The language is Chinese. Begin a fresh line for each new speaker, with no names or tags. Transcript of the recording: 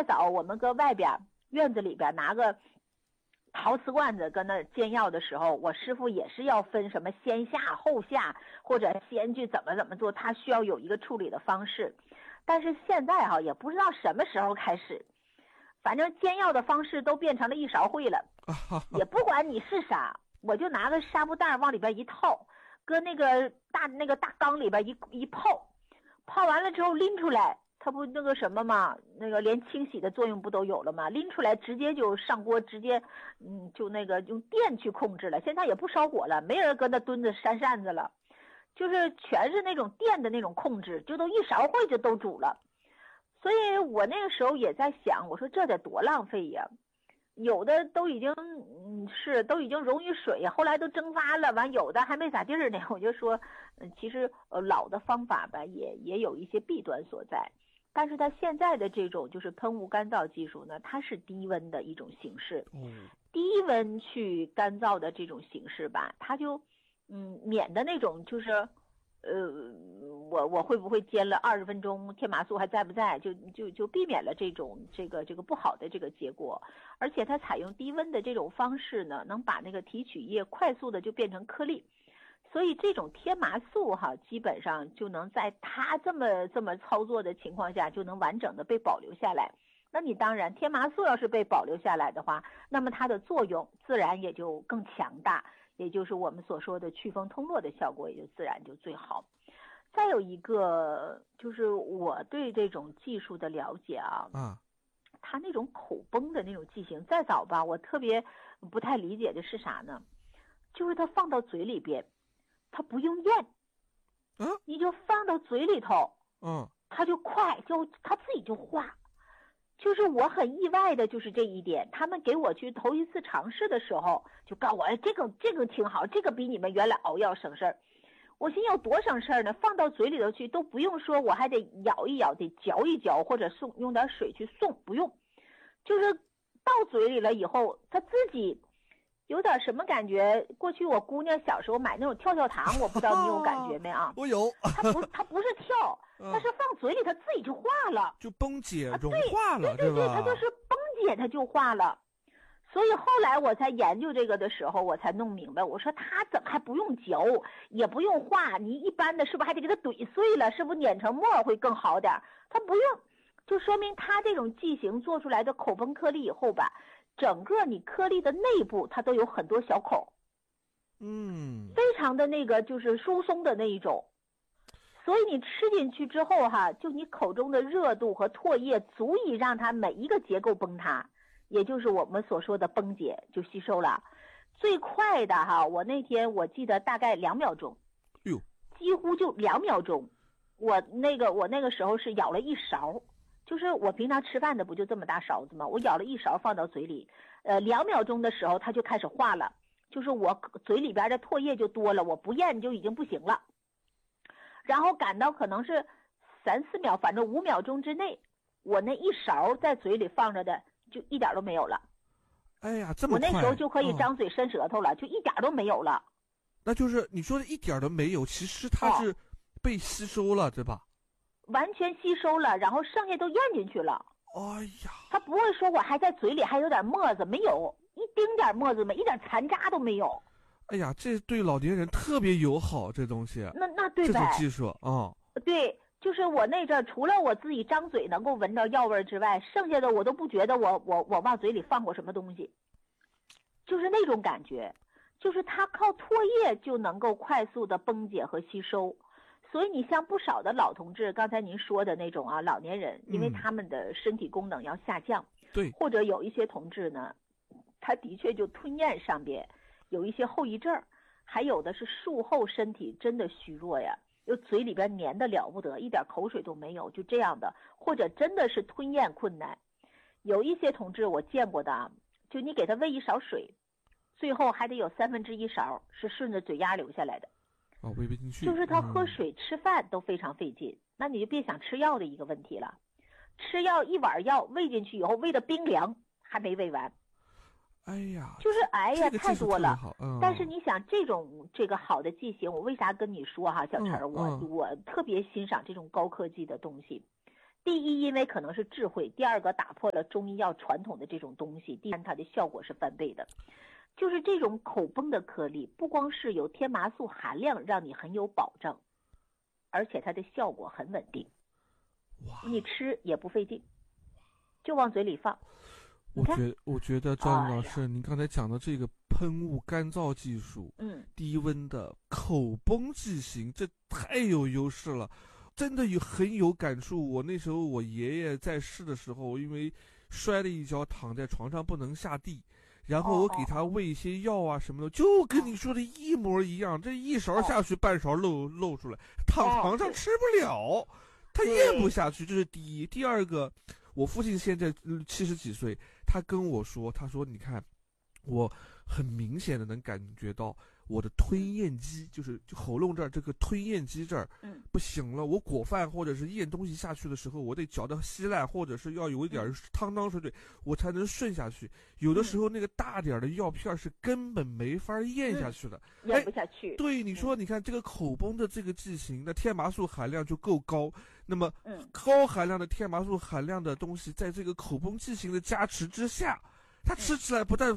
太早我们搁外边院子里边拿个陶瓷罐子跟那煎药的时候，我师傅也是要分什么先下后下，或者先去怎么做，他需要有一个处理的方式。但是现在也不知道什么时候开始，反正煎药的方式都变成了一勺烩了，也不管你是啥，我就拿个纱布袋往里边一套，搁那个大缸里边一泡，泡完了之后拎出来，它不那个什么嘛，那个连清洗的作用不都有了吗？拎出来直接就上锅，直接就那个用电去控制了。现在也不烧火了，没人搁那蹲着扇扇子了，就是全是那种电的那种控制，就都一勺烩就都煮了。所以我那个时候也在想，我说这得多浪费呀！有的都已经都已经溶于水，后来都蒸发了，完有的还没咋地儿呢。我就说，其实老的方法吧，也有一些弊端所在。但是它现在的这种就是喷雾干燥技术呢，它是低温的一种形式。低温去干燥的这种形式吧，它就免的那种就是我会不会煎了20分钟，天麻素还在不在，就避免了这个不好的这个结果。而且它采用低温的这种方式呢，能把那个提取液快速的就变成颗粒。所以这种天麻素基本上就能在它这么操作的情况下，就能完整的被保留下来。那你当然天麻素要是被保留下来的话，那么它的作用自然也就更强大，也就是我们所说的祛风通络的效果也就自然就最好。再有一个就是我对这种技术的了解它那种口崩的那种剂型，再早吧，我特别不太理解的是啥呢？就是它放到嘴里边，它不用咽，你就放到嘴里头，它就快，它自己就化。就是我很意外的就是这一点，他们给我去头一次尝试的时候就告诉我，这个挺好，这个比你们原来熬药省事儿。我心有多省事儿呢，放到嘴里头去都不用说我还得咬一咬，得嚼一嚼，或者用点水去送，不用，就是到嘴里了以后它自己有点什么感觉。过去我姑娘小时候买那种跳跳糖，我不知道你有感觉没啊？
我有。
它不是跳，它是放嘴里它自己就化了，
就崩解融化了，
对
吧？
它就是崩解，它就化了。所以后来我才研究这个的时候，我才弄明白，我说它怎么还不用嚼，也不用化，你一般的是不是还得给它怼碎了，是不是碾成沫会更好点？它不用，就说明它这种剂型做出来的口崩颗粒以后吧，整个你颗粒的内部它都有很多小口，非常的那个就是疏松的那一种。所以你吃进去之后就你口中的热度和唾液足以让它每一个结构崩塌，也就是我们所说的崩解，就吸收了。最快的我那天我记得大概2秒钟，几乎就2秒钟。我那个时候是咬了一勺，就是我平常吃饭的不就这么大勺子吗？我咬了一勺放到嘴里，2秒钟的时候它就开始化了，就是我嘴里边的唾液就多了，我不咽就已经不行了。然后赶到可能是3、4秒，反正5秒钟之内，我那一勺在嘴里放着的就一点都没有了。
哎呀，这么快！
我那时候就可以张嘴伸舌头了，就一点都没有了。
那就是你说的一点都没有，其实它是被吸收了，对吧？
完全吸收了，然后剩下都咽进去了。
哎呀，
它不会说我还在嘴里还有点沫子，没有一丁点沫子没，一点残渣都没有。
哎呀，这对老年人特别友好，这东西。
那对呗，
这种技术
对，就是我那阵除了我自己张嘴能够闻到药味之外，剩下的我都不觉得我往嘴里放过什么东西，就是那种感觉，就是它靠唾液就能够快速的崩解和吸收。所以你像不少的老同志，刚才您说的那种老年人，因为他们的身体功能要下降，
对，
或者有一些同志呢，他的确就吞咽上边有一些后遗症，还有的是术后身体真的虚弱呀，又嘴里边黏得了不得，一点口水都没有，就这样的，或者真的是吞咽困难。有一些同志我见过的就你给他喂一勺水，最后还得有1/3勺是顺着嘴丫流下来的。
喂不进去，
就是他喝水吃饭都非常费劲，那你就别想吃药的一个问题了。吃药一碗药喂进去以后喂的冰凉，还没喂完。
哎呀，
就是太多了。但是你想这个好的剂型，我为啥跟你说小陈儿，我特别欣赏这种高科技的东西。 第一，因为可能是智慧；第二个，打破了中医药传统的这种东西；第三，它的效果是翻倍的。就是这种口崩的颗粒，不光是有天麻素含量让你很有保证，而且它的效果很稳定。
哇，
你吃也不费劲，就往嘴里放。
我觉得赵老师，您刚才讲的这个喷雾干燥技术，低温的口崩剂型，这太有优势了，真的很有感触。我那时候我爷爷在世的时候，因为摔了一跤，躺在床上不能下地，然后我给他喂一些药啊什么的，就跟你说的一模一样。这一勺下去，半勺漏出来，躺床上吃不了，他咽不下去，这是第一。第二个，我父亲现在70几岁，他跟我说，他说你看，我很明显的能感觉到我的吞咽肌，就喉咙这儿这个吞咽肌这儿，不行了。我裹饭或者是咽东西下去的时候，我得嚼得稀烂，或者是要有一点汤汤水水，我才能顺下去。有的时候那个大点的药片是根本没法咽下去的，
咽不下去。
对，你说，你看这个口崩的这个剂型，那天麻素含量就够高。那么，高含量的天麻素含量的东西，在这个口崩剂型的加持之下，它吃起来不但